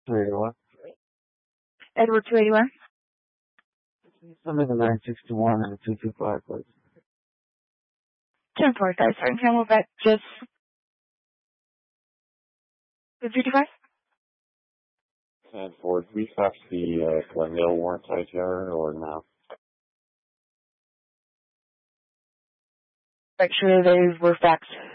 281. Edward 281. Something in 961 and 225, please. 10-4, guys. Starting camel back just 255. And Ford, we fax the Glendale warrant ITR or no? Make sure they were faxed.